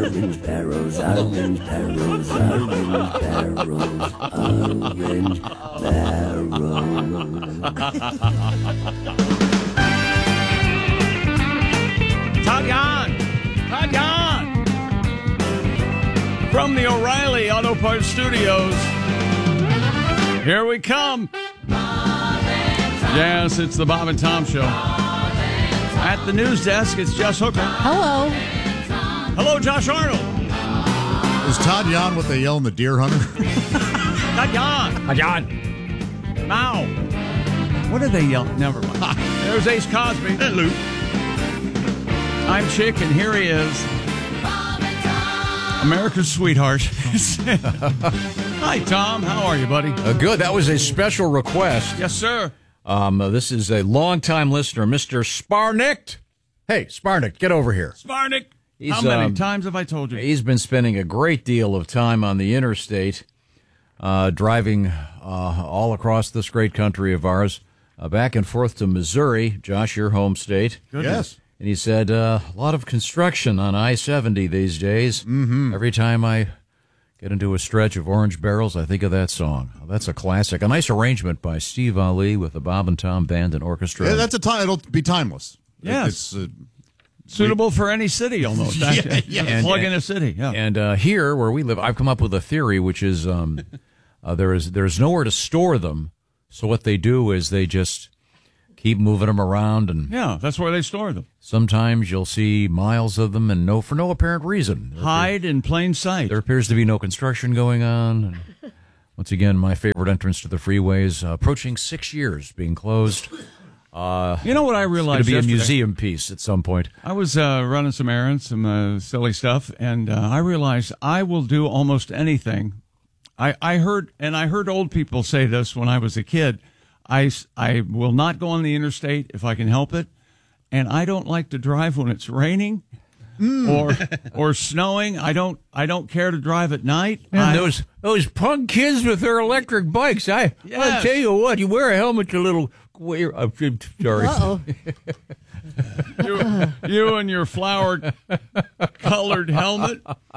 orange barrels, orange barrels, orange barrels, orange barrels. Todd Yan! From the O'Reilly Auto Parts Studios. Here we come. Yes, it's the Bob and Tom Show. At the news desk, it's Jess Hooker. Hello. Hello, Josh Arnold. Is Todd Yan what they yell in the Deer Hunter? Todd Yan. Now. What do they yell? Never mind. There's Ace Cosby. Hello. I'm Chick, and here he is. America's sweetheart. Hi, Tom. How are you, buddy? Good. That was a special request. Yes, sir. This is a longtime listener, Mr. Sparnick. Hey, Sparnick, get over here. Sparnick. How many times have I told you? He's been spending a great deal of time on the interstate, driving all across this great country of ours, back and forth to Missouri, Josh, your home state. Yes. And he said a lot of construction on I-70 these days. Mm-hmm. Every time I get into a stretch of orange barrels, I think of that song. That's a classic. A nice arrangement by Steve Ali with the Bob and Tom Band and Orchestra. Yeah, it'll be timeless. Yes. It's suitable for any city almost. Plug in a city. Yeah. And here where we live, I've come up with a theory, which is there's nowhere to store them. So what they do is they just keep moving them around, and yeah, that's where they store them. Sometimes you'll see miles of them, and for no apparent reason. Hide in plain sight. There appears to be no construction going on. And once again, my favorite entrance to the freeways, approaching 6 years being closed. You know what I realized? It's going to be yesterday? a museum piece at some point. I was running some errands, some silly stuff, and I realized I will do almost anything. I heard old people say this when I was a kid. I will not go on the interstate if I can help it, and I don't like to drive when it's raining or snowing. I don't care to drive at night. And those punk kids with their electric bikes. I'll tell you what, you wear a helmet, you little. Sorry. Uh-oh. you and your flower-colored helmet.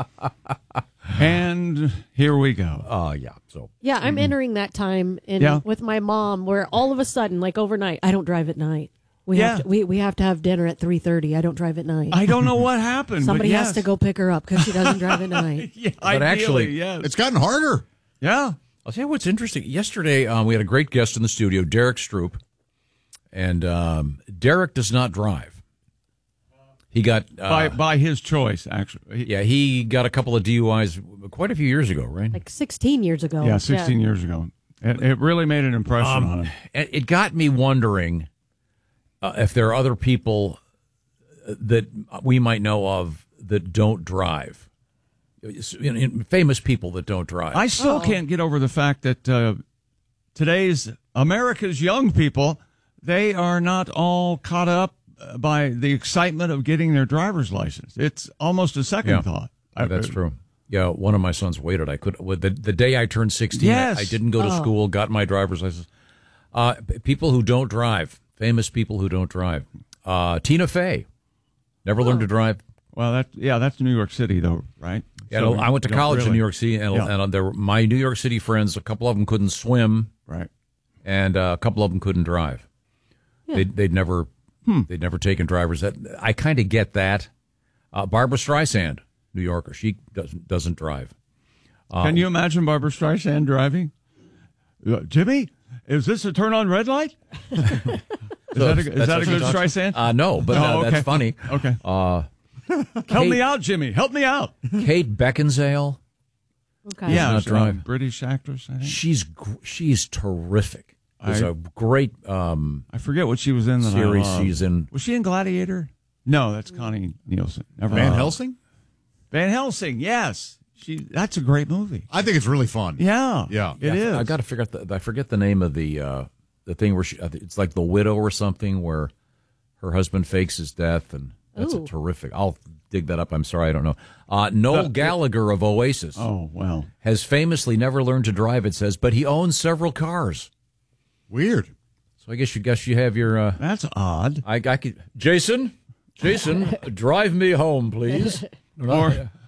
And here we go. Yeah, I'm entering that time with my mom where all of a sudden, like overnight, I don't drive at night. We have to have dinner at 3:30. I don't drive at night. I don't know what happened. Somebody but has to go pick her up because she doesn't drive at night. But actually, yes. It's gotten harder. Yeah. I'll tell you what's interesting. Yesterday, we had a great guest in the studio, Derek Stroop, and Derek does not drive. He got by his choice, actually. He got a couple of DUIs quite a few years ago, right? Like 16 years ago. Yeah, 16 years ago. It really made an impression on him. It got me wondering if there are other people that we might know of that don't drive. Famous people that don't drive. I still can't get over the fact that today's America's young people, they are not all caught up by the excitement of getting their driver's license. It's almost a second thought. That's true. Yeah, one of my sons waited. The day I turned 16, yes. I didn't go to school, got my driver's license. People who don't drive, famous people who don't drive. Tina Fey, never learned to drive. Well, that's New York City, though, right? Yeah, so I went to college in New York City, and there were my New York City friends, a couple of them couldn't swim, right, and a couple of them couldn't drive. Yeah. They'd never taken driver's. I kind of get that. Barbra Streisand, New Yorker, she doesn't drive. Can you imagine Barbra Streisand driving? Jimmy, is this a turn on red light? Is that a good Streisand? No, but okay. That's funny. Okay. Help me out, Jimmy. Help me out. Kate Beckinsale. Okay. Yeah, drive. British actress, I think. She's terrific. There's a great I forget what she was in. Series she's in. Was she in Gladiator? No, that's Connie Nielsen. Van Helsing? Van Helsing, yes. That's a great movie. I think it's really fun. Yeah. It is. I got to figure out I forget the name of the thing where it's like The Widow or something where her husband fakes his death, and that's a terrific. I'll dig that up. I'm sorry, I don't know. Noel Gallagher of Oasis. Oh, well. Has famously never learned to drive, it says, but he owns several cars. Weird. So I guess you have your. That's odd. I could. Jason, drive me home, please.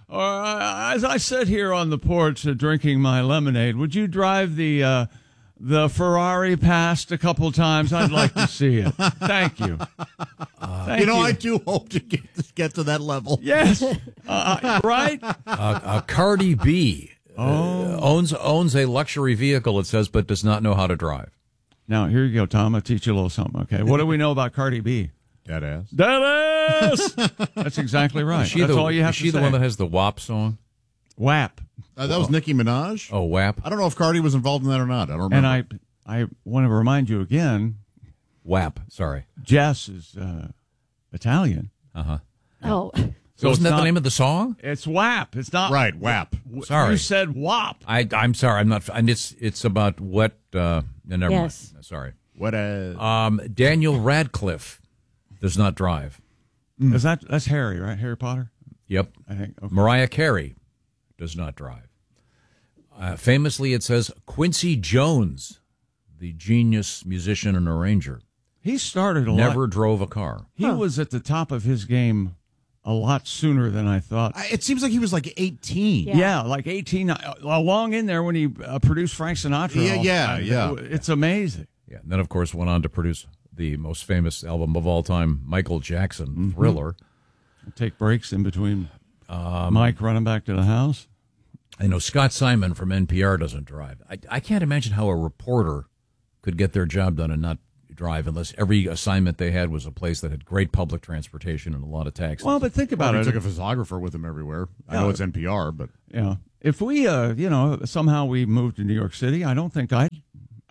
Or as I sit here on the porch drinking my lemonade, would you drive the Ferrari past a couple times? I'd like to see it. Thank you. Thank you. I do hope to get to that level. Yes. Right? Cardi B owns a luxury vehicle, it says, but does not know how to drive. Now, here you go, Tom. I'll teach you a little something, okay? What do we know about Cardi B? Dead ass. Dead ass! That's exactly right. That's all you have to say. Is she the one that has the WAP song? WAP. That was Nicki Minaj. Oh, WAP. I don't know if Cardi was involved in that or not. I don't remember. And I want to remind you again. WAP. Sorry. Jess is Italian. Uh-huh. Oh. So isn't that the name of the song? It's WAP. It's not right. WAP. Sorry, you said WAP. I'm sorry. I'm not. And it's about what? Never mind. Sorry. What? Daniel Radcliffe does not drive. Is that's Harry, right? Harry Potter. Yep. I think. Okay. Mariah Carey does not drive. Famously, it says Quincy Jones, the genius musician and arranger. He started never drove a car. He was at the top of his game a lot sooner than I thought. It seems like he was like 18. Yeah, like 18, along in there when he produced Frank Sinatra. Yeah. It's amazing. Yeah, and then, of course, went on to produce the most famous album of all time, Michael Jackson, Thriller. Take breaks in between Mike running back to the house. I know Scott Simon from NPR doesn't drive. I can't imagine how a reporter could get their job done and not drive unless every assignment they had was a place that had great public transportation and a lot of taxis. Well, but think about it. He took a photographer with him everywhere. I know it's NPR, but yeah, if we, somehow we moved to New York City, I don't think I'd.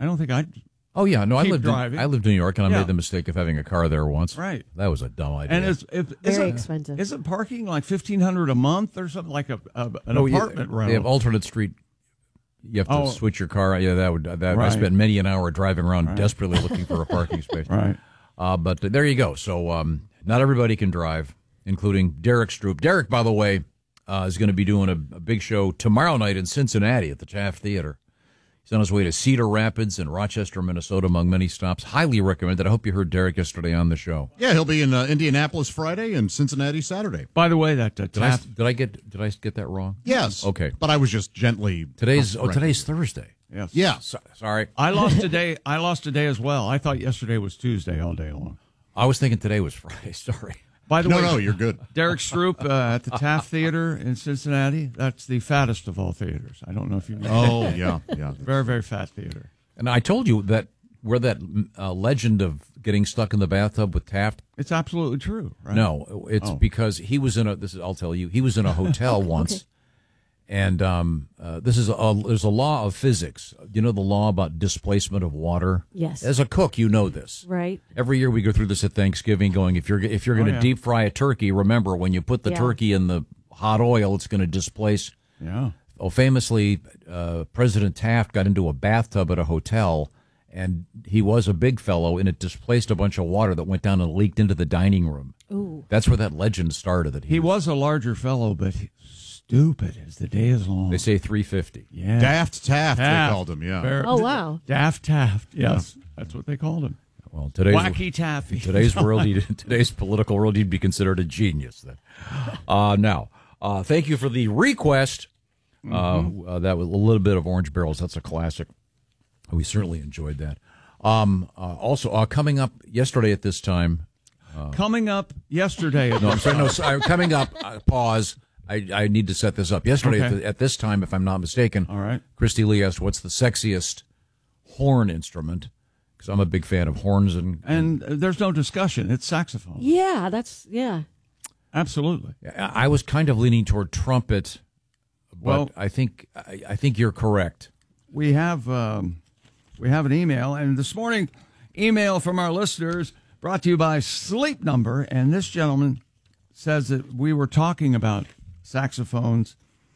Oh yeah, no, I lived in New York, and I made the mistake of having a car there once. Right, that was a dumb idea. And very expensive. Isn't parking like $1,500 a month or something, like an apartment rental? They have alternate street. You have to switch your car. Yeah, that would. Right. I spent many an hour driving around desperately looking for a parking space. Right. But there you go. So not everybody can drive, including Derek Stroop. Derek, by the way, is going to be doing a big show tomorrow night in Cincinnati at the Taft Theater. He's on his way to Cedar Rapids and Rochester, Minnesota, among many stops. Highly recommended. I hope you heard Derek yesterday on the show. Yeah, he'll be in Indianapolis Friday and Cincinnati Saturday. By the way, that did I get that wrong? Yes. Okay. But I was just gently. Today's Thursday. Yes. Yeah. Sorry. I lost today as well. I thought yesterday was Tuesday all day long. I was thinking today was Friday. Sorry. By the way, no, you're good. Derek Stroop at the Taft Theater in Cincinnati. That's the fattest of all theaters. I don't know if you know. Oh, yeah. Very, very fat theater. And I told you that where that legend of getting stuck in the bathtub with Taft. It's absolutely true, right? No, it's because he was in I'll tell you, he was in a hotel once. Okay. And there's a law of physics. You know the law about displacement of water? Yes. As a cook, you know this. Right. Every year we go through this at Thanksgiving going, if you're going to deep fry a turkey, remember when you put the turkey in the hot oil, it's going to displace. Yeah. Oh, famously, President Taft got into a bathtub at a hotel, and he was a big fellow, and it displaced a bunch of water that went down and leaked into the dining room. Ooh. That's where that legend started. That he was a larger fellow, but stupid as the day is long. They say 350. Yeah. Daft Taft, they called him, yeah. Oh, wow. Daft Taft, yes. Yeah. That's what they called him. Well, Wacky Taffy. In today's world, today's political world, he'd be considered a genius. Then, now, thank you for the request. That was a little bit of Orange Barrels. That's a classic. We certainly enjoyed that. Also, coming up yesterday at this time. Coming up yesterday. Coming up. Pause. I need to set this up. Yesterday at this time, if I'm not mistaken. All right. Christy Lee asked, "What's the sexiest horn instrument?" Because I'm a big fan of horns and there's no discussion. It's saxophone. Yeah, absolutely. I was kind of leaning toward trumpet, but I think you're correct. We have an email, and this morning, email from our listeners brought to you by Sleep Number, and this gentleman says that we were talking about saxophones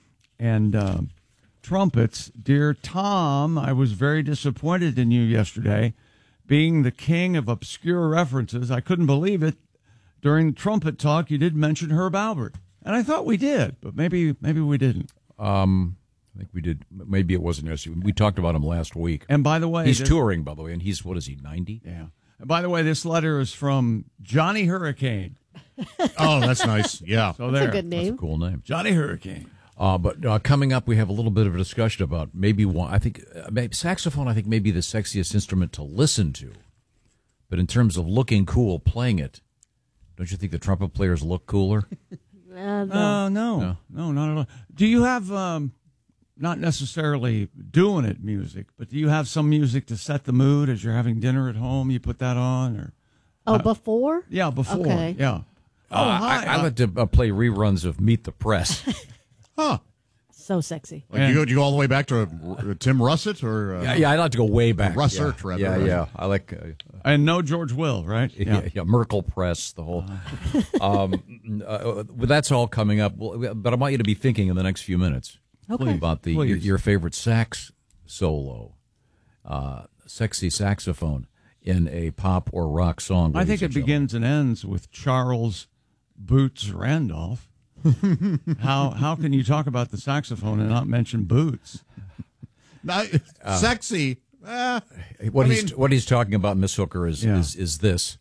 and trumpets. Dear Tom, I was very disappointed in you yesterday. Being the king of obscure references, I couldn't believe it. During trumpet talk, you did mention Herb Alpert, and I thought we did, but maybe we didn't. I think we did. Maybe it wasn't yesterday. We talked about him last week. And by the way, he's touring. By the way, and he's 90? Yeah. And by the way, this letter is from Johnny Hurricane. Oh, that's nice. Yeah. So That's there. a good name. That's a cool name. Johnny Hurricane. But coming up, we have a little bit of a discussion about maybe one. I think maybe saxophone. I think maybe the sexiest instrument to listen to, but in terms of looking cool playing it, don't you think the trumpet players look cooler? No, not at all. Do you have not necessarily doing it music, but do you have some music to set the mood as you're having dinner at home? You put that on, or Before? yeah, before, Okay. yeah. I like to play reruns of Meet the Press. Huh. So sexy. Like do you go all the way back to Tim Russett or Yeah, I like to go way back. Russ Search, rather. Yeah, right? yeah. I like. And no George Will, right? Yeah, Merkel Press, the whole. That's all coming up. But I want you to be thinking in the next few minutes about your favorite sax solo, sexy saxophone in a pop or rock song. I think it begins and ends with Charles Boots Randolph. How can you talk about the saxophone and not mention Boots? Sexy. What he's talking about, Miss Hooker, is this.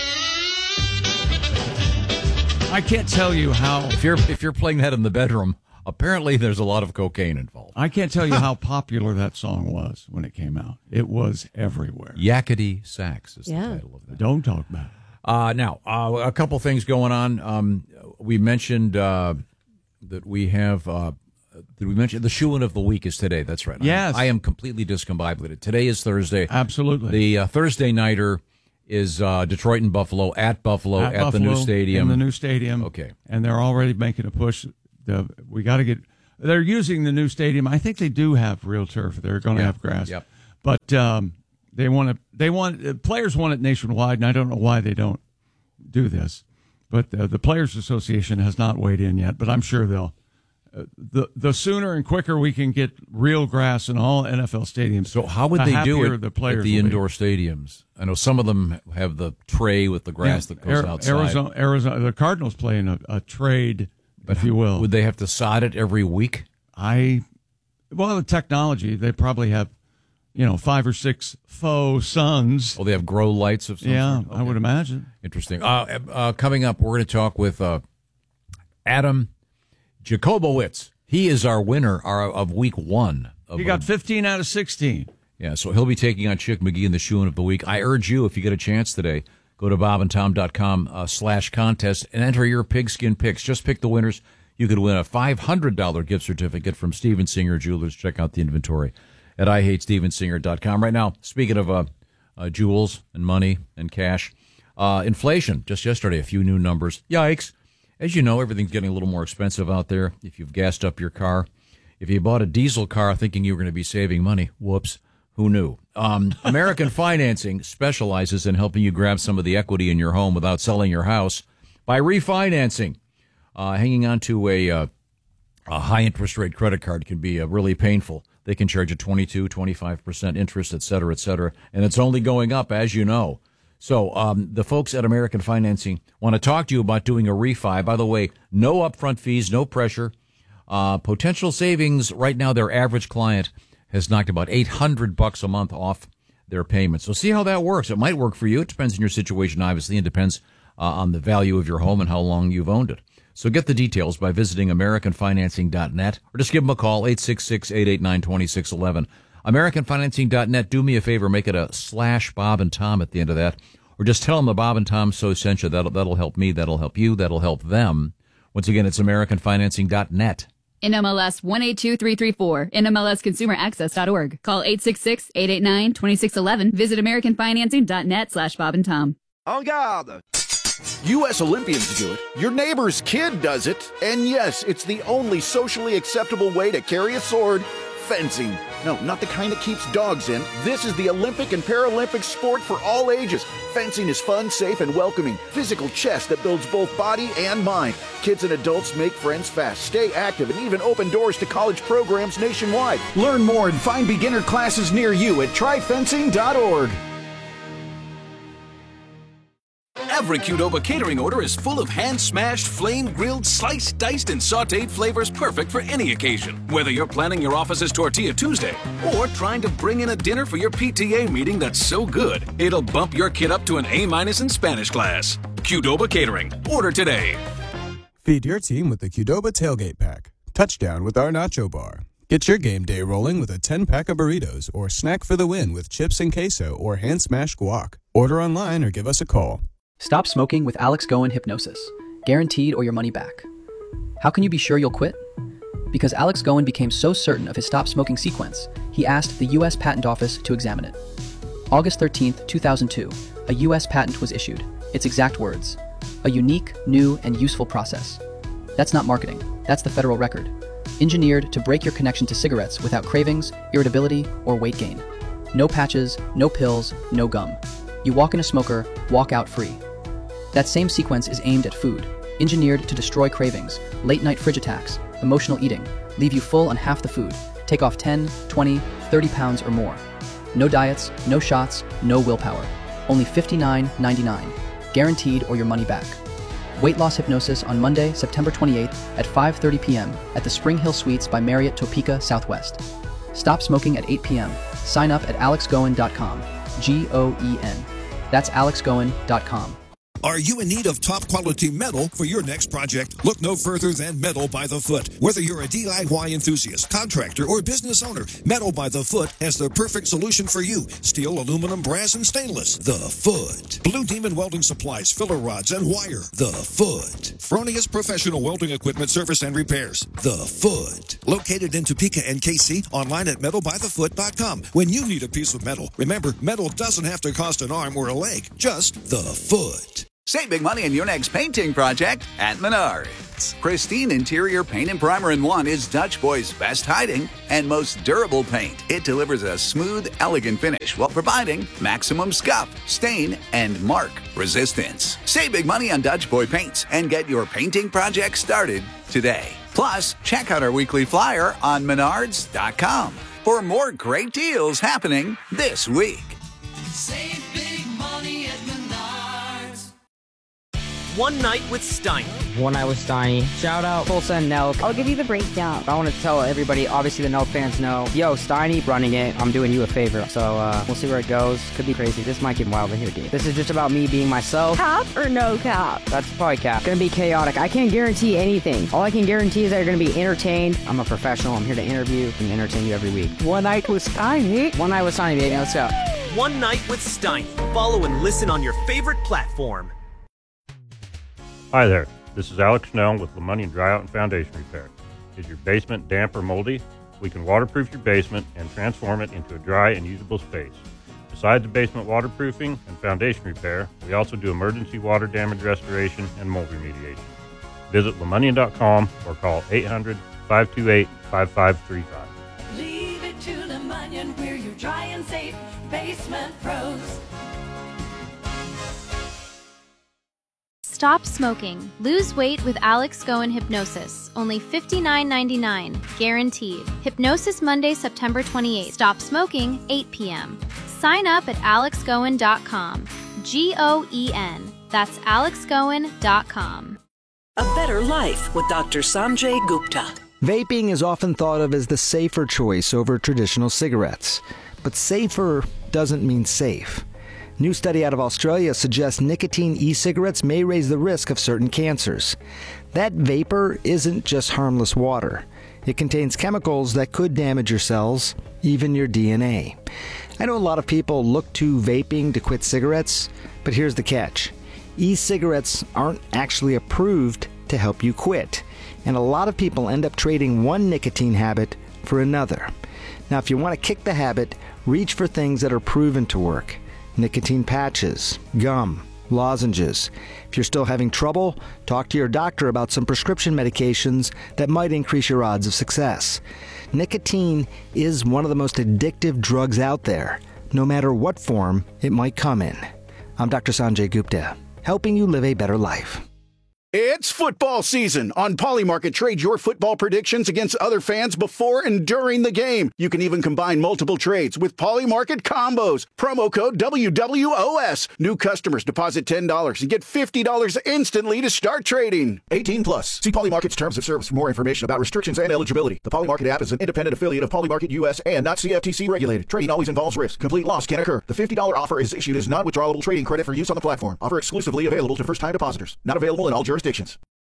I can't tell you how. If you're playing that in the bedroom, apparently there's a lot of cocaine involved. I can't tell you how popular that song was when it came out. It was everywhere. Yakety Sax is the title of that. Don't talk about it. Now, a couple things going on. We mentioned that we have. Did we mention the shoe-in of the week is today? That's right. Yes. I am completely discombobulated. Today is Thursday. Absolutely. The Thursday nighter is Detroit and Buffalo at Buffalo at the new stadium. In the new stadium. Okay. And they're already making a push. We got to get. They're using the new stadium. I think they do have real turf. They're going to have grass. Yep. But they want players want it nationwide, and I don't know why they don't do this. But the Players Association has not weighed in yet. But I'm sure they'll. The sooner and quicker we can get real grass in all NFL stadiums. So how would they do it the at players the indoor stadiums? I know some of them have the tray with the grass that goes outside. Arizona, the Cardinals play in a trade, if you will. Would they have to sod it every week? The technology, they probably have, 5 or 6 faux suns. Oh, they have grow lights of some Yeah, sort? I would imagine. Interesting. Coming up, we're going to talk with Adam Jacobowitz. He is our winner of week 1. He got 15 out of 16. Yeah, so he'll be taking on Chick McGee in the shoe-in of the week. I urge you, if you get a chance today, go to bobandtom.com/contest and enter your pigskin picks. Just pick the winners. You could win a $500 gift certificate from Steven Singer Jewelers. Check out the inventory at IHateStevenSinger.com. Right now, speaking of jewels and money and cash, inflation. Just yesterday, a few new numbers. Yikes. As you know, everything's getting a little more expensive out there if you've gassed up your car. If you bought a diesel car thinking you were going to be saving money, whoops, who knew? American Financing specializes in helping you grab some of the equity in your home without selling your house by refinancing. Hanging on to a high interest rate credit card can be really painful. They can charge you 22, 25% interest, et cetera, and it's only going up, as you know. So the folks at American Financing want to talk to you about doing a refi. By the way, no upfront fees, no pressure. Potential savings right now, their average client has knocked about $800 a month off their payments. So see how that works. It might work for you. It depends on your situation, obviously, and depends on the value of your home and how long you've owned it. So get the details by visiting AmericanFinancing.net or just give them a call, 866-889-2611. AmericanFinancing.net. Do me a favor, make it a /Bob and Tom at the end of that. Or just tell them the Bob and Tom so sent you. That'll help me. That'll help you. That'll help them. Once again, it's AmericanFinancing.net. NMLS 182334. NMLSConsumerAccess.org. Call 866-889-2611. Visit AmericanFinancing.net /Bob and Tom. En garde! U.S. Olympians do it. Your neighbor's kid does it. And yes, it's the only socially acceptable way to carry a sword. Fencing. No, not the kind that keeps dogs in. This is the Olympic and Paralympic sport for all ages. Fencing is fun, safe, and welcoming. Physical chess that builds both body and mind. Kids and adults make friends fast, stay active, and even open doors to college programs nationwide. Learn more and find beginner classes near you at tryfencing.org. Every Qdoba catering order is full of hand-smashed, flame-grilled, sliced, diced, and sautéed flavors perfect for any occasion. Whether you're planning your office's Tortilla Tuesday or trying to bring in a dinner for your PTA meeting that's so good, it'll bump your kid up to an A- in Spanish class. Qdoba Catering. Order today. Feed your team with the Qdoba Tailgate Pack. Touchdown with our Nacho Bar. Get your game day rolling with a 10-pack of burritos or snack for the win with chips and queso or hand-smashed guac. Order online or give us a call. Stop smoking with Alex Goen Hypnosis. Guaranteed or your money back. How can you be sure you'll quit? Because Alex Goen became so certain of his stop smoking sequence, he asked the U.S. Patent Office to examine it. August 13, 2002, a U.S. patent was issued. Its exact words: a unique, new, and useful process. That's not marketing. That's the federal record. Engineered to break your connection to cigarettes without cravings, irritability, or weight gain. No patches, no pills, no gum. You walk in a smoker, walk out free. That same sequence is aimed at food, engineered to destroy cravings, late-night fridge attacks, emotional eating, leave you full on half the food, take off 10, 20, 30 pounds or more. No diets, no shots, no willpower. Only $59.99. Guaranteed or your money back. Weight loss hypnosis on Monday, September 28th at 5:30 p.m. at the Spring Hill Suites by Marriott Topeka Southwest. Stop smoking at 8 p.m. Sign up at alexgoen.com. G-O-E-N. That's alexgoen.com. Are you in need of top-quality metal for your next project? Look no further than Metal by the Foot. Whether you're a DIY enthusiast, contractor, or business owner, Metal by the Foot has the perfect solution for you. Steel, aluminum, brass, and stainless. The Foot. Blue Demon Welding Supplies, filler rods, and wire. The Foot. Fronius Professional Welding Equipment Service and Repairs. The Foot. Located in Topeka and KC, online at metalbythefoot.com. When you need a piece of metal, remember, metal doesn't have to cost an arm or a leg. Just the Foot. Save big money on your next painting project at Menards. Pristine Interior Paint and Primer in One is Dutch Boy's best hiding and most durable paint. It delivers a smooth, elegant finish while providing maximum scuff, stain, and mark resistance. Save big money on Dutch Boy paints and get your painting project started today. Plus, check out our weekly flyer on Menards.com for more great deals happening this week. Save big money at Menards. One Night with Steiny. One Night with Steiny. Shout out Tulsa and Nelk. I'll give you the breakdown. I want to tell everybody, obviously the Nelk fans know, yo, Steiny running it. I'm doing you a favor. So we'll see where it goes. Could be crazy. This might get wild in here, dude. This is just about me being myself. Cap or no cap? That's probably cap. Gonna be chaotic. I can't guarantee anything. All I can guarantee is that you're gonna be entertained. I'm a professional. I'm here to interview and entertain you every week. One Night with Steiny. One Night with Steiny, baby. Let's go. One Night with Steiny. Follow and listen on your favorite platform. Hi there, this is Alex Snell with LeMonnier Dry Out and Foundation Repair. Is your basement damp or moldy? We can waterproof your basement and transform it into a dry and usable space. Besides the basement waterproofing and foundation repair, we also do emergency water damage restoration and mold remediation. Visit LeMonnier.com or call 800-528-5535. Leave it to LeMonnier, we're your dry and safe basement pros. Stop smoking. Lose weight with Alex Goen Hypnosis. Only $59.99. Guaranteed. Hypnosis Monday, September 28th. Stop smoking, 8 p.m. Sign up at alexgoen.com. G-O-E-N. That's alexgoen.com. A better life with Dr. Sanjay Gupta. Vaping is often thought of as the safer choice over traditional cigarettes. But safer doesn't mean safe. New study out of Australia suggests nicotine e-cigarettes may raise the risk of certain cancers. That vapor isn't just harmless water. It contains chemicals that could damage your cells, even your DNA. I know a lot of people look to vaping to quit cigarettes, but here's the catch. E-cigarettes aren't actually approved to help you quit, and a lot of people end up trading one nicotine habit for another. Now, if you want to kick the habit, reach for things that are proven to work. Nicotine patches, gum, lozenges. If you're still having trouble, talk to your doctor about some prescription medications that might increase your odds of success. Nicotine is one of the most addictive drugs out there, no matter what form it might come in. I'm Dr. Sanjay Gupta, helping you live a better life. It's football season. On Polymarket, trade your football predictions against other fans before and during the game. You can even combine multiple trades with Polymarket combos. Promo code WWOS. New customers deposit $10 and get $50 instantly to start trading. 18 plus. See Polymarket's terms of service for more information about restrictions and eligibility. The Polymarket app is an independent affiliate of Polymarket US and not CFTC regulated. Trading always involves risk. Complete loss can occur. The $50 offer is issued as non-withdrawable trading credit for use on the platform. Offer exclusively available to first-time depositors. Not available in all jurisdictions.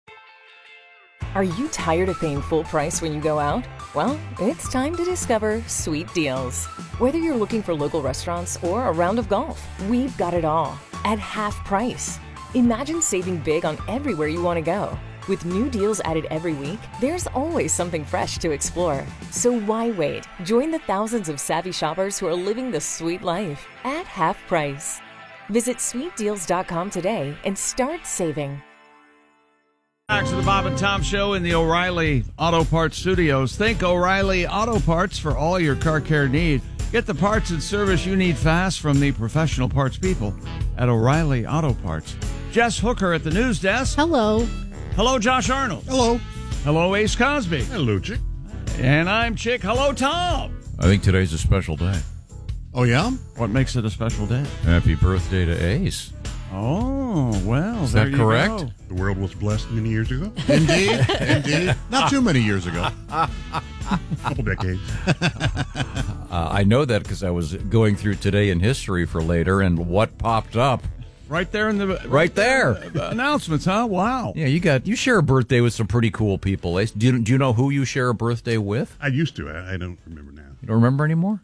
Are you tired of paying full price when you go out? Well, it's time to discover Sweet Deals. Whether you're looking for local restaurants or a round of golf, we've got it all at half price. Imagine saving big on everywhere you want to go. With new deals added every week, there's always something fresh to explore. So why wait? Join the thousands of savvy shoppers who are living the sweet life at half price. Visit sweetdeals.com today and start saving. Back to the Bob and Tom Show in the O'Reilly Auto Parts Studios. Think O'Reilly Auto Parts for all your car care needs. Get the parts and service you need fast from the professional parts people at O'Reilly Auto Parts. Jess Hooker at the news desk. Hello. Hello, Josh Arnold. Hello. Hello, Ace Cosby. Hello, Chick. And I'm Chick. Hello, Tom. I think today's a special day. Oh, yeah? What makes it a special day? Happy birthday to Ace. Oh, well, Is there that you correct? go. The world was blessed many years ago. Indeed. Indeed. Not too many years ago. Couple decades. I know that because I was going through Today in History for later, and what popped up? Right there in the... Right there. Announcements, huh? Wow. Yeah, you share a birthday with some pretty cool people. Ace. Do you know who you share a birthday with? I used to. I don't remember now. You don't remember anymore?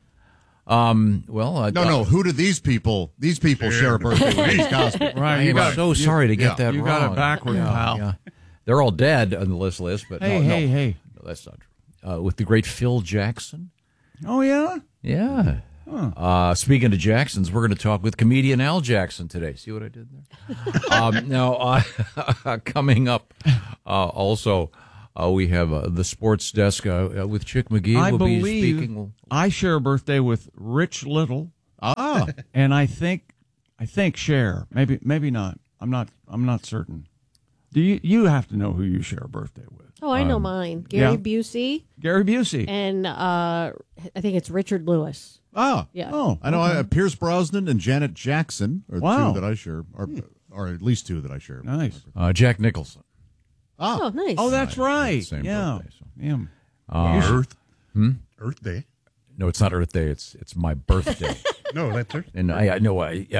No. Who do these people share a birthday with? Ace Cosby. Right. I'm so sorry to get that you wrong. got it backward, pal. Yeah. They're all dead on the list, but hey. No, that's not true. With the great Phil Jackson. Oh, yeah? Yeah. Huh. Speaking of Jacksons, we're going to talk with comedian Al Jackson today. See what I did there? Now, coming up, also, we have the sports desk with Chick McGee. I will believe be speaking. I share a birthday with Rich Little. And I think Cher. Maybe not. I'm not certain. Do you have to know who you share a birthday with? Oh, I know mine. Gary Busey. Gary Busey. And I think it's Richard Lewis. Oh. Yeah. Oh, I know Pierce Brosnan and Janet Jackson are two that I share, or at least two that I share. Nice. Jack Nicholson. Oh, nice. Oh, that's right. Same Yeah. birthday, so. Yeah. Earth. Earth Day. No, it's not Earth Day. It's my birthday. No, that's Earth. And I know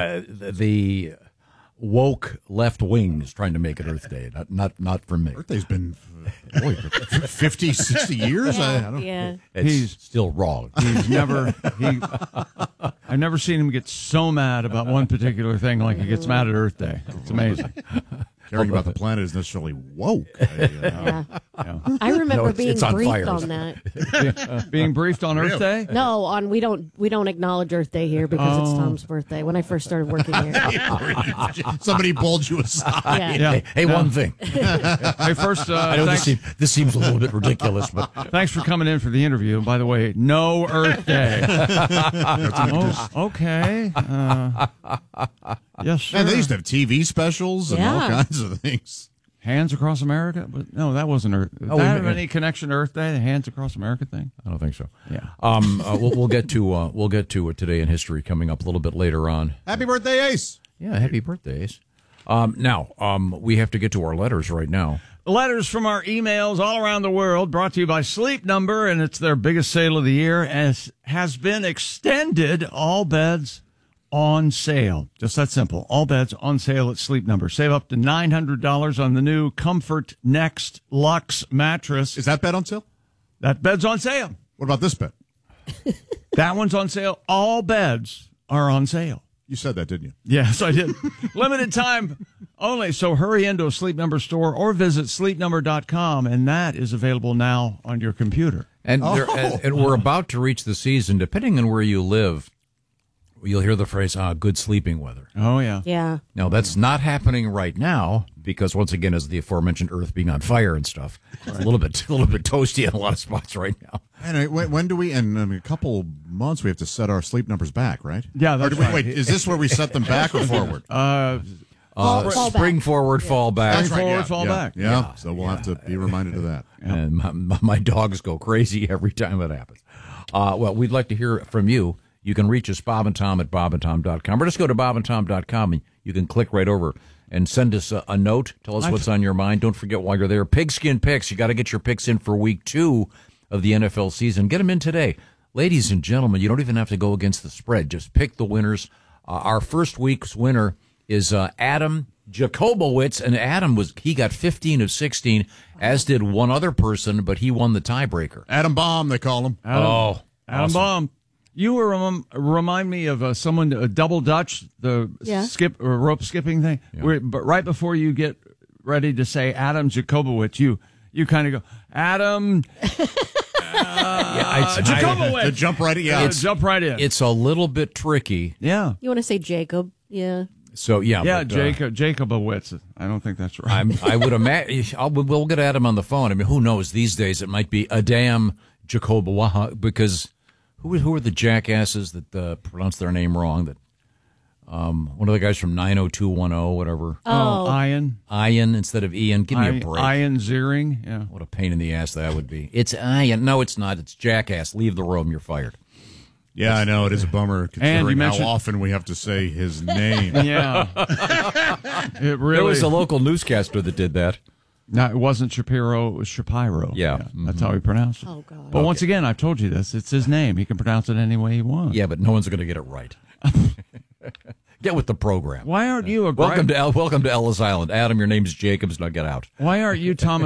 the woke left wing is trying to make it Earth Day. Not for me. Earth Day's been 50, 60 years. I don't Yeah. He's still wrong. I've never seen him get so mad about one particular thing like he gets mad at Earth Day. It's amazing. Caring about the planet is necessarily woke. I remember being briefed on that. Being briefed on Earth Day? No, we don't acknowledge Earth Day here because it's Tom's birthday. When I first started working here, somebody pulled you aside. Yeah. Hey, one thing. Hey, first, I know this seems a little bit ridiculous, but thanks for coming in for the interview. By the way, no Earth Day. Okay. Yes, sir. And they used to have TV specials and all kinds of things. Hands Across America? But no, that wasn't Earth. Did that have any connection to Earth Day, the Hands Across America thing? I don't think so. Yeah. We'll get to Today in History coming up a little bit later on. Happy birthday, Ace. Yeah, happy birthday, Ace. Now, we have to get to our letters right now. Letters from our emails all around the world, brought to you by Sleep Number, and it's their biggest sale of the year, as has been extended. All beds on sale. Just that simple. All beds on sale at Sleep Number. Save up to $900 on the new Comfort Next Luxe mattress. Is that bed on sale? That bed's on sale. What about this bed? That one's on sale. All beds are on sale. You said that, didn't you? Yes, I did. Limited time only, so hurry into a Sleep Number store or visit sleepnumber.com, and that is available now on your computer. And we're about to reach the season. Depending on where you live, you'll hear the phrase, good sleeping weather. Oh, yeah. Yeah. Now, that's not happening right now because, once again, as the aforementioned Earth being on fire and stuff, it's a little bit toasty in a lot of spots right now. Anyway, when do we, in a couple months, we have to set our sleep numbers back, right? Yeah, that's right. right. Wait, is this where we set them back or forward? Fall spring back. forward, fall back. Spring forward, fall back. Yeah. So we'll have to be reminded of that. And my dogs go crazy every time it happens. Well, we'd like to hear from you. You can reach us, Bob and Tom at bobandtom.com, or just go to bobandtom.com and you can click right over and send us a note. Tell us what's on your mind. Don't forget while you're there, Pigskin Picks. You got to get your picks in for week 2 of the NFL season. Get them in today. Ladies and gentlemen, you don't even have to go against the spread. Just pick the winners. Our first week's winner is Adam Jacobowitz, and Adam got 15 of 16, as did one other person, but he won the tiebreaker. Adam Baum, they call him. Adam awesome. Baum. You remind me of someone, a double Dutch, the skip or rope skipping thing. Yeah. But right before you get ready to say Adam Jacobowitz, you kind of go, Adam Jacobowitz. To jump right in. Jump right in. It's a little bit tricky. Yeah. You want to say Jacob? Yeah. So but, Jacobowitz. I don't think that's right. I would imagine we'll get Adam on the phone. I mean, who knows? These days it might be Adam Jacobowitz, because who are the jackasses that pronounce their name wrong? That one of the guys from 90210, whatever. Ian instead of Ian. Give me a break. Ian Ziering. Yeah. What a pain in the ass that would be. It's Ian. No, it's not. It's jackass. Leave the room. You're fired. Yeah, I know. It is a bummer considering how often we have to say his name. Yeah. It really. There was a local newscaster that did that. No, it wasn't Shapiro. It was Shapiro. Yeah. Mm-hmm. That's how he pronounced it. Oh, God. But once again, I've told you this. It's his name. He can pronounce it any way he wants. Yeah, but no one's going to get it right. Get with the program. Why aren't you welcome to Ellis Island? Adam, your name's Jacobs. Now get out. Why aren't you Tom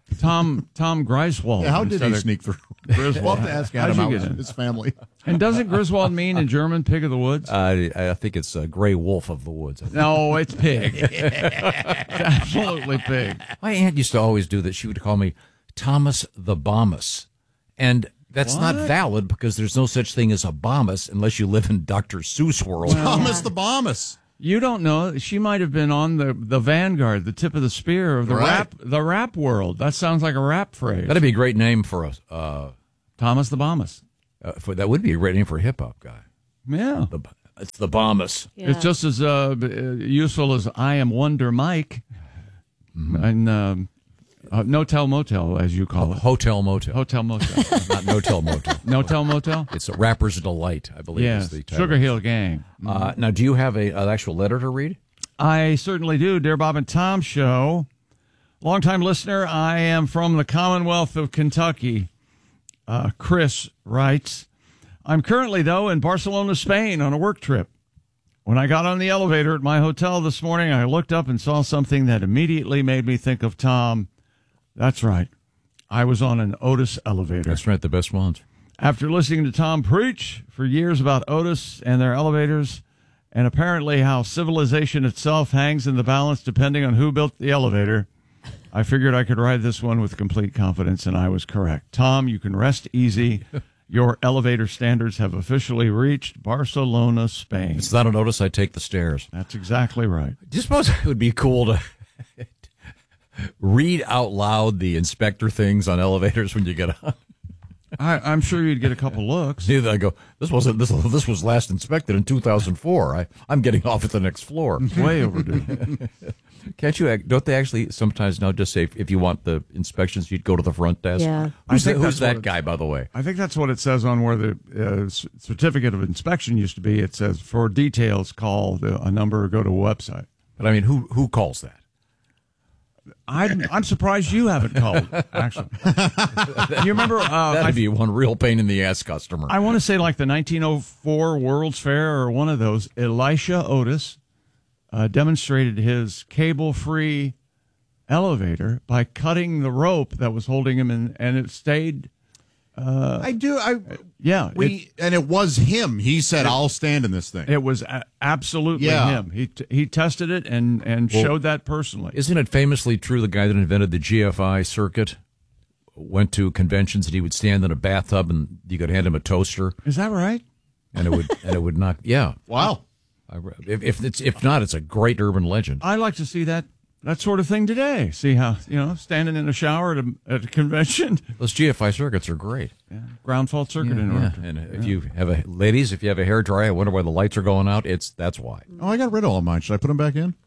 Griswold? Yeah, how did he sneak through? Griswold. We'll have to ask Adam how his family. And doesn't Griswold mean in German pig of the woods? I think it's gray wolf of the woods. No, it's pig. Absolutely pig. My aunt used to always do that. She would call me Thomas the Bombus. And that's not valid because there's no such thing as a Bombus unless you live in Dr. Seuss world. Thomas the Bombus. You don't know. She might have been on the vanguard, the tip of the spear of the rap world. That sounds like a rap phrase. That'd be a great name for us. Thomas the Bombus. That would be a great name for a hip hop guy. Yeah, it's the Bombus. Yeah. It's just as useful as I Am Wonder Mike, and No-Tell Motel, as you call it. Hotel Motel. Hotel Motel. Not No-Tell Motel. No-Tell Motel? It's a Rapper's Delight, I believe. Yes, is the title. Sugar Hill Gang. Now, do you have an actual letter to read? I certainly do. Dear Bob and Tom Show, longtime listener, I am from the Commonwealth of Kentucky. Chris writes, I'm currently, though, in Barcelona, Spain on a work trip. When I got on the elevator at my hotel this morning, I looked up and saw something that immediately made me think of Tom. That's right. I was on an Otis elevator. That's right, the best ones. After listening to Tom preach for years about Otis and their elevators, and apparently how civilization itself hangs in the balance depending on who built the elevator, I figured I could ride this one with complete confidence, and I was correct. Tom, you can rest easy. Your elevator standards have officially reached Barcelona, Spain. It's not an Otis, I take the stairs. That's exactly right. Do you suppose it would be cool to read out loud the inspector things on elevators when you get on? I'm sure you'd get a couple looks. I go, this was last inspected in 2004. I'm getting off at the next floor. It's way overdue. Don't they actually sometimes now just say if you want the inspections, you'd go to the front desk? Yeah. Who's that guy, by the way? I think that's what it says on where the certificate of inspection used to be. It says, for details, call a number or go to a website. But I mean, who calls that? I'm surprised you haven't called, actually. You remember? That'd be one real pain in the ass customer. I want to say like the 1904 World's Fair or one of those, Elisha Otis demonstrated his cable-free elevator by cutting the rope that was holding him in, and it stayed. And it was him. He said, "I'll stand in this thing." It was absolutely him. He tested it and showed that personally. Isn't it famously true the guy that invented the GFI circuit went to conventions and he would stand in a bathtub and you could hand him a toaster? Is that right? And it would knock. Yeah. Wow. If not, it's a great urban legend. I like to see that sort of thing today. See how, standing in a shower at a convention. Those GFI circuits are great. Yeah. Ground fault circuit inverter. And if you have if you have a hair dryer, I wonder why the lights are going out. That's why. Oh, I got rid of all mine. Should I put them back in?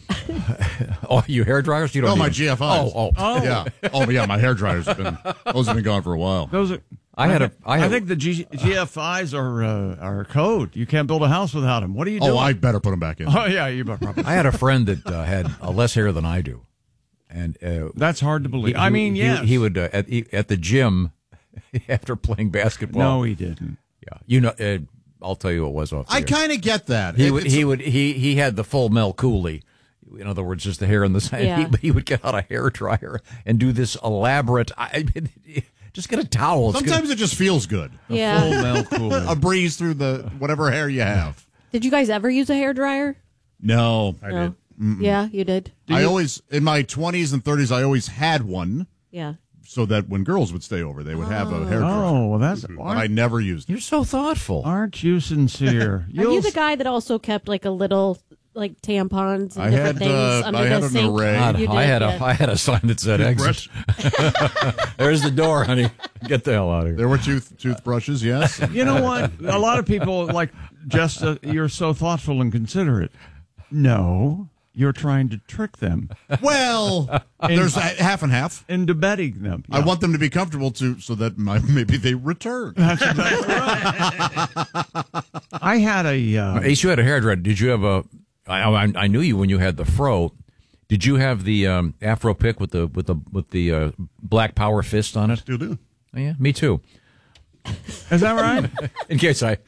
Oh, you hair dryers? You don't. No, need my them. GFIs. Oh, yeah. Oh, yeah. My hair dryers those have been gone for a while. Those are. I think the GFIs are code. You can't build a house without them. What are you doing? Oh, I better put them back in. Oh yeah, you better probably. I had a friend that had less hair than I do, and that's hard to believe. He would at the gym after playing basketball. No, he didn't. Yeah, I'll tell you what was off. I kind of get that. He had the full Mel Cooley. In other words, just the hair on the side. Yeah. He would get out a hair dryer and do this elaborate. Just get a towel. Sometimes it just feels good. Yeah. Full Mel Cooley. A breeze through the whatever hair you have. Did you guys ever use a hairdryer? No, I did. Yeah, you did. I always, in my 20s and 30s, I always had one. Yeah. So that when girls would stay over, they would have a hairdryer. Oh, well, that's. But I never used it. You're so thoughtful. Aren't you sincere? Are you the guy that also kept like a little like tampons and different things under I had the an sink? array. God, You did, I had a sign that said exit. There's the door, honey. Get the hell out of here. There were toothbrushes, yes. You know what? A lot of people like just you're so thoughtful and considerate. No, you're trying to trick them Well, there's half and half. into betting them. I want them to be comfortable so that maybe they return. That's exactly right. I had a Ace, you had a hair dryer. Did you have a? I knew you when you had the fro. Did you have the afro pick with the black power fist on it? Still do. Oh, yeah, me too. Is that right? in case I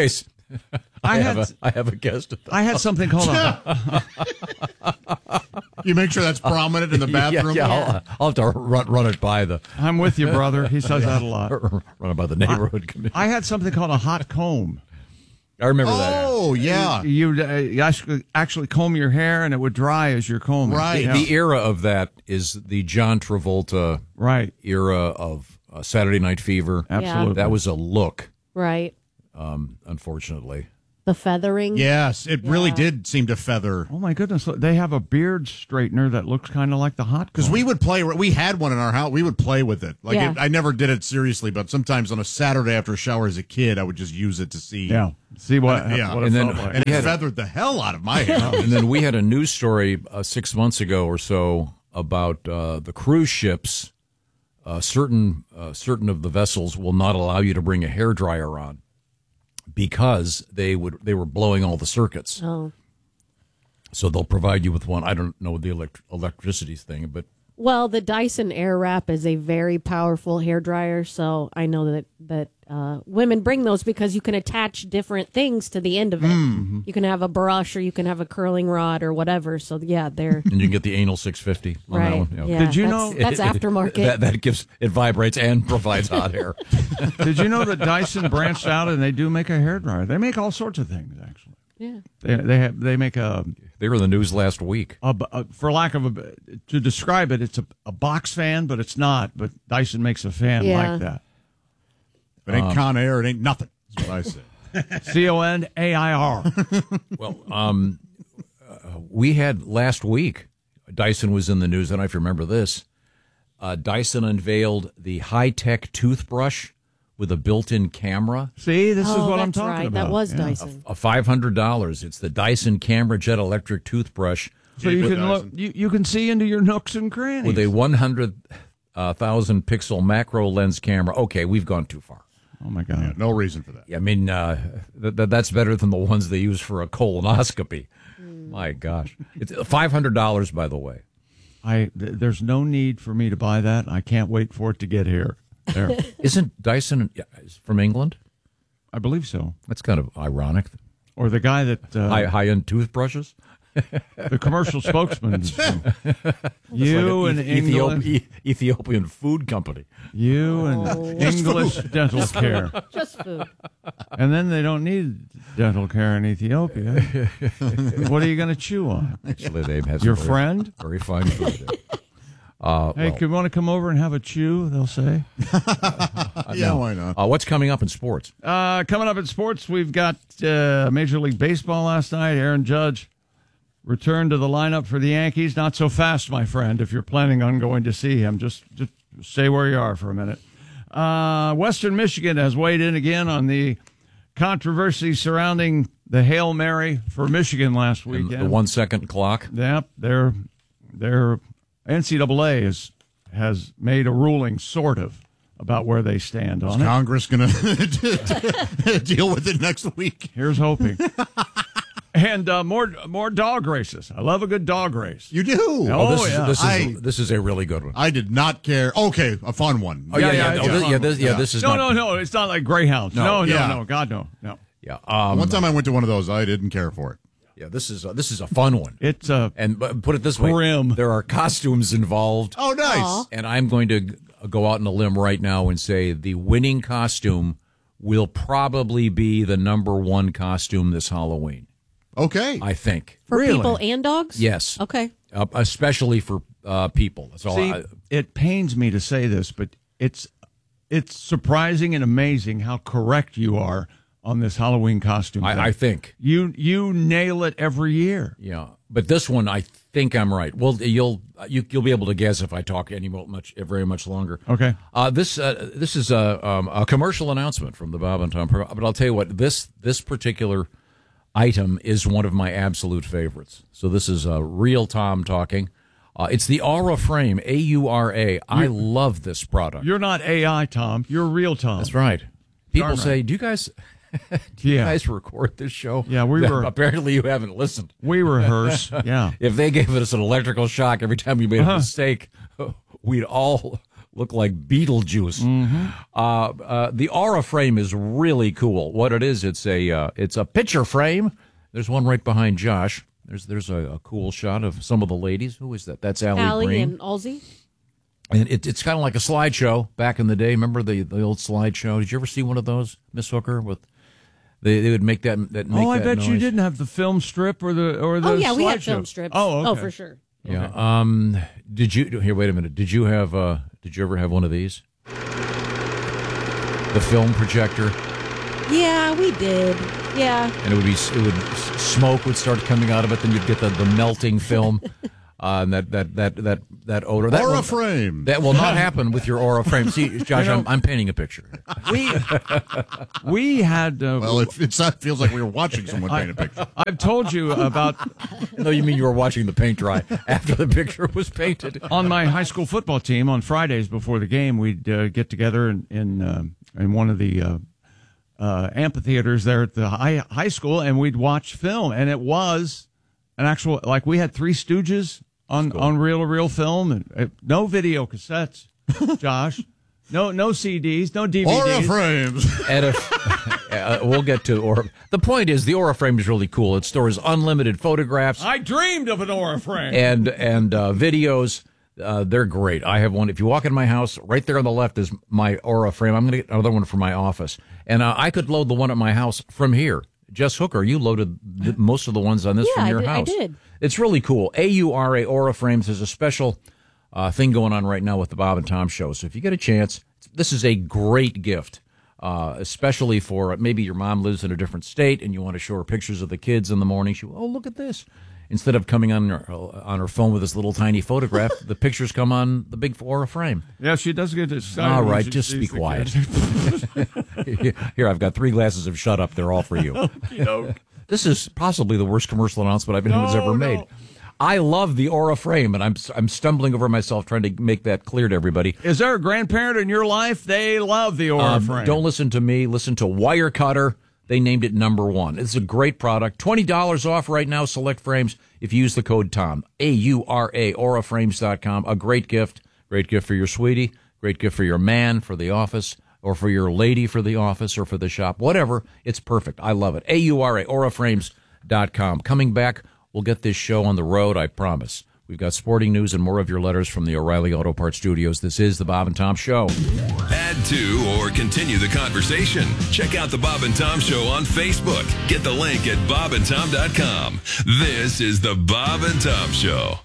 have a guest. I had something called a. You make sure that's prominent in the bathroom. Yeah. I'll have to run it by the. I'm with you, brother. He says that a lot. Run it by the neighborhood committee. I had something called a hot comb. I remember that. Oh, yeah. You actually comb your hair, and it would dry as you're combing. Right. Yeah. The era of that is the John Travolta era of Saturday Night Fever. Absolutely. That was a look. Right. Unfortunately. The feathering. Yes, it really did seem to feather. Oh my goodness! They have a beard straightener that looks kind of like the hot. Because we would play. We had one in our house. We would play with it. Like Yeah. I never did it seriously, but sometimes on a Saturday after a shower as a kid, I would just use it to see. See what. Yeah, what and it then felt like. and it feathered the hell out of my hair. And then we had a news story 6 months ago or so about the cruise ships. Certain of the vessels will not allow you to bring a hairdryer on because they were blowing all the circuits. Oh. So they'll provide you with one. I don't know the electricity thing, but Well, the Dyson Airwrap is a very powerful hairdryer, so I know that women bring those because you can attach different things to the end of it. Mm-hmm. You can have a brush, or you can have a curling rod, or whatever. So yeah, they're and you can get the anal 650 on right. that one. Yeah. Yeah, Did you that's- know that's aftermarket? It vibrates and provides hot hair. Did you know that Dyson branched out and they do make a hairdryer? They make all sorts of things actually. Yeah. They make a. They were in the news last week. For lack of to describe it, it's a box fan, but it's not. But Dyson makes a fan like that. If it ain't Conair, it ain't nothing. That's what I say. CONAIR. Well, we had last week, Dyson was in the news. I don't know if you remember this. Dyson unveiled the high-tech toothbrush with a built-in camera. See, this is what I'm that's talking right. about. That was Dyson. A $500. It's the Dyson Camera Jet electric toothbrush. So you can look. You can see into your nooks and crannies with a 100,000 pixel macro lens camera. Okay, we've gone too far. Oh my God! Yeah, no reason for that. I mean, that's better than the ones they use for a colonoscopy. My gosh, it's $500, by the way. There's no need for me to buy that. I can't wait for it to get here. There. Isn't Dyson from England? I believe so. That's kind of ironic. Or the guy that high-end toothbrushes. The commercial spokesman. You and Ethiopian food company. You and English dental care. Just food. And then they don't need dental care in Ethiopia. What are you going to chew on? Actually, they have your friend. Very fine food. Hey, you want to come over and have a chew? They'll say. Yeah, why not? What's coming up in sports? Coming up in sports, we've got Major League Baseball last night. Aaron Judge returned to the lineup for the Yankees. Not so fast, my friend. If you're planning on going to see him, just stay where you are for a minute. Western Michigan has weighed in again on the controversy surrounding the Hail Mary for Michigan last weekend. And the 1 second clock. Yep, their NCAA has made a ruling, sort of, about where they stand on it. Is Congress going to deal with it next week? Here's hoping. And more dog races. I love a good dog race. You do? This is a really good one. I did not care. Okay, a fun one. Oh, this is No, it's not like greyhounds. No, God, no. Yeah. One time I went to one of those. I didn't care for it. Yeah, this is a fun one. It's and put it this way, there are costumes involved. Oh, nice! Aww. And I'm going to go out on a limb right now and say the winning costume will probably be the number one costume this Halloween. Okay, I think for people and dogs. Yes. Okay. Especially for people. That's all. See, it pains me to say this, but it's surprising and amazing how correct you are on this Halloween costume. I think you nail it every year. Yeah, but this one I think I'm right. Well, you'll be able to guess if I talk very much longer. Okay. This is a commercial announcement from the Bob and Tom program, but I'll tell you what, this particular item is one of my absolute favorites. So this is real Tom talking. It's the Aura Frame, AURA. I love this product. You're not AI, Tom. You're real Tom. That's right. People say, "Do you guys record this show?" Yeah, we were. Apparently, you haven't listened. We rehearse. Yeah. If they gave us an electrical shock every time we made a mistake, we'd all look like Beetlejuice. Mm-hmm. The Aura Frame is really cool. What it is, it's a picture frame. There's one right behind Josh. There's a cool shot of some of the ladies. Who is that? That's Allie Green. And Alzie. And it's kind of like a slideshow back in the day. Remember the old slideshow? Did you ever see one of those, Miss Hooker? With they would make that. I bet you didn't have the film strip or the. Oh yeah, we had show. Film strips. Oh, okay. Oh, for sure. Yeah. Okay. Did you here? Wait a minute. Did you ever have one of these? The film projector. Yeah, we did. Yeah. And smoke would start coming out of it. Then you'd get the melting film. And that odor. That Aura Frame. That will not happen with your Aura Frame. See, Josh, I'm painting a picture. We had. It feels like we were watching someone paint a picture. I've told you about. No, you mean you were watching the paint dry after the picture was painted. On my high school football team, on Fridays before the game, we'd get together in one of the amphitheaters there at the high school, and we'd watch film, and it was an actual, like, we had Three Stooges on reel-to-reel film, and no video cassettes, Josh. No CDs, no DVDs. Aura Frames. We'll get to Aura. The point is, the Aura Frame is really cool. It stores unlimited photographs. I dreamed of an Aura Frame. And videos. They're great. I have one. If you walk in my house, right there on the left is my Aura Frame. I'm going to get another one for my office. And I could load the one at my house from here. Jess Hooker, you loaded most of the ones on this from your house. I did. It's really cool. AURA Aura Frames is a special thing going on right now with the Bob and Tom Show. So if you get a chance, this is a great gift, especially for maybe your mom lives in a different state and you want to show her pictures of the kids in the morning. Look at this. Instead of coming on her phone with this little tiny photograph, the pictures come on the big Aura Frame. Yeah, she does get this. All right, just be quiet. Here, I've got 3 glasses of Shut Up. They're all for you. This is possibly the worst commercial announcement anyone's ever made. I love the Aura Frame, and I'm stumbling over myself trying to make that clear to everybody. Is there a grandparent in your life? They love the Aura Frame. Don't listen to me. Listen to Wirecutter. They named it number 1. It's a great product. $20 off right now, select frames, if you use the code TOM. AURA, auraframes.com. A great gift. Great gift for your sweetie. Great gift for your man, for the office, or for your lady for the office or for the shop. Whatever. It's perfect. I love it. AURA, auraframes.com. Coming back, we'll get this show on the road, I promise. We've got sporting news and more of your letters from the O'Reilly Auto Parts Studios. This is the Bob and Tom Show. Add to or continue the conversation. Check out the Bob and Tom Show on Facebook. Get the link at bobandtom.com. This is the Bob and Tom Show.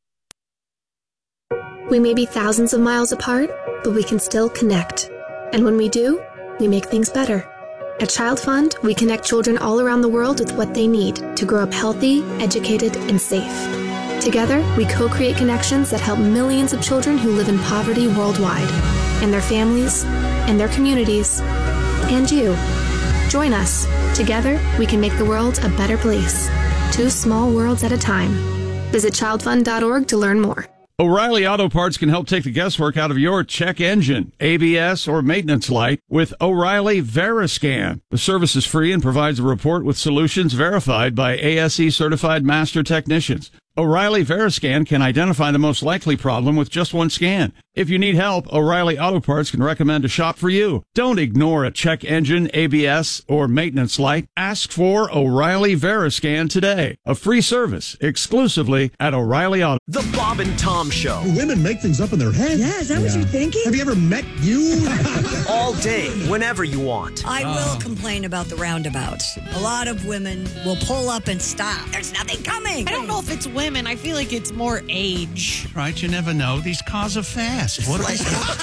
We may be thousands of miles apart, but we can still connect. And when we do, we make things better. At Child Fund, we connect children all around the world with what they need to grow up healthy, educated, and safe. Together, we co-create connections that help millions of children who live in poverty worldwide, and their families, and their communities, and you. Join us. Together, we can make the world a better place. 2 small worlds at a time. Visit childfund.org to learn more. O'Reilly Auto Parts can help take the guesswork out of your check engine, ABS, or maintenance light with O'Reilly Veriscan. The service is free and provides a report with solutions verified by ASE certified master technicians. O'Reilly Veriscan can identify the most likely problem with just one scan. If you need help, O'Reilly Auto Parts can recommend a shop for you. Don't ignore a check engine, ABS, or maintenance light. Ask for O'Reilly Veriscan today. A free service exclusively at O'Reilly Auto. The Bob and Tom Show. Women make things up in their head. Yeah, is that what you're thinking? Have you ever met you? All day, whenever you want. I will complain about the roundabouts. A lot of women will pull up and stop. There's nothing coming. I don't know if it's women. I feel like it's more age. Right, you never know. These cars are fast. What are they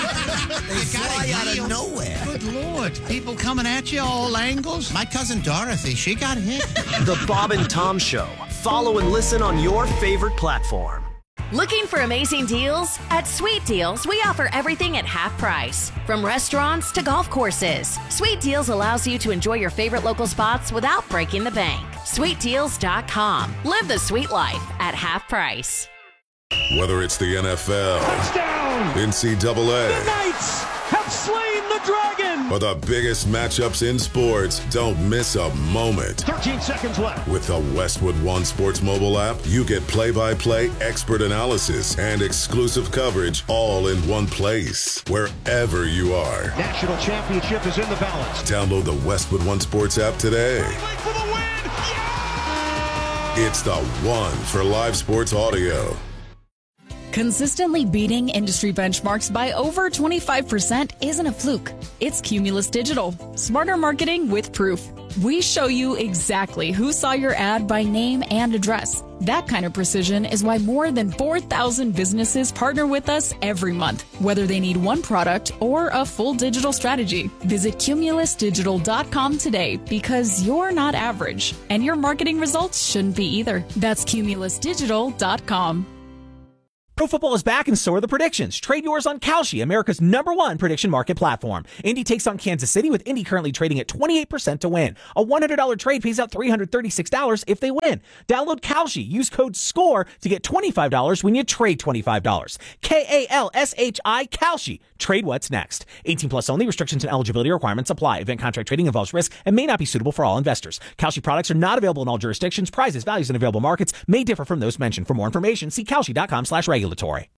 fly out of nowhere. Good Lord. People coming at you all angles. My cousin Dorothy, she got hit. The Bob and Tom Show. Follow and listen on your favorite platform. Looking for amazing deals? At Sweet Deals, we offer everything at half price. From restaurants to golf courses, Sweet Deals allows you to enjoy your favorite local spots without breaking the bank. SweetDeals.com. Live the sweet life at half price. Whether it's the NFL, touchdown, NCAA, the Knights have slain the dragon, or the biggest matchups in sports, don't miss a moment. 13 seconds left. With the Westwood One Sports mobile app, you get play-by-play, expert analysis, and exclusive coverage all in one place, wherever you are. National championship is in the balance. Download the Westwood One Sports app today. For the win! Yeah! It's the one for live sports audio. Consistently beating industry benchmarks by over 25% isn't a fluke. It's Cumulus Digital. Smarter marketing with proof. We show you exactly who saw your ad by name and address. That kind of precision is why more than 4,000 businesses partner with us every month, whether they need one product or a full digital strategy. Visit cumulusdigital.com today because you're not average, and your marketing results shouldn't be either. That's cumulusdigital.com. Pro football is back and so are the predictions. Trade yours on Kalshi, America's #1 prediction market platform. Indy takes on Kansas City with Indy currently trading at 28% to win. A $100 trade pays out $336 if they win. Download Kalshi. Use code SCORE to get $25 when you trade $25. Kalshi, Kalshi. Trade what's next. 18 plus only. Restrictions and eligibility requirements apply. Event contract trading involves risk and may not be suitable for all investors. Kalshi products are not available in all jurisdictions. Prices, values, and available markets may differ from those mentioned. For more information, see kalshi.com/regulatory.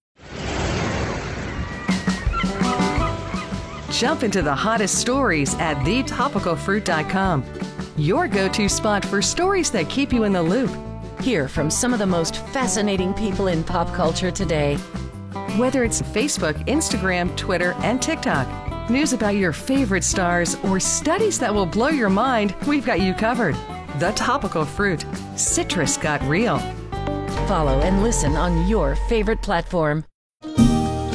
Jump into the hottest stories at thetopicalfruit.com. Your go-to spot for stories that keep you in the loop. Hear from some of the most fascinating people in pop culture today. Whether it's Facebook, Instagram, Twitter, and TikTok, news about your favorite stars, or studies that will blow your mind, we've got you covered. The Topical Fruit. Citrus got real. Follow and listen on your favorite platform.